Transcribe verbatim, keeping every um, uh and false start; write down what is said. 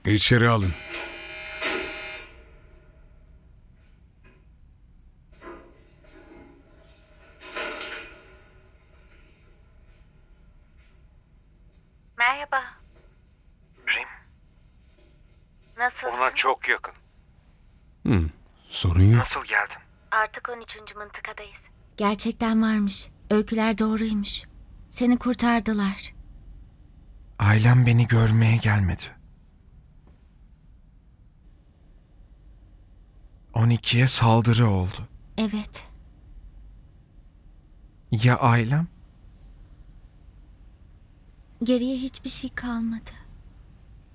İçeri alın. Merhaba. Rim, Nasılsın? ona çok yakın. Hı, sorun yok. Nasıl geldin? Artık on üçüncü mıntıkadayız. Gerçekten varmış. Öyküler doğruymuş. Seni kurtardılar. Ailem beni görmeye gelmedi. on ikiye saldırı oldu. Evet. Ya ailem? Geriye hiçbir şey kalmadı.